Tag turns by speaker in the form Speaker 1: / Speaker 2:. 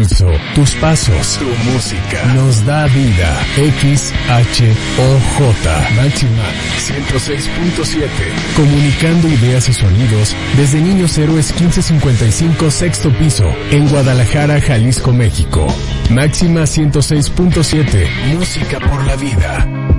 Speaker 1: pulso, tus pasos, tu música, nos da vida. XHOJ, Máxima 106.7. Comunicando ideas y sonidos desde Niños Héroes 1555, sexto piso, en Guadalajara, Jalisco, México. Máxima 106.7. Música por la vida.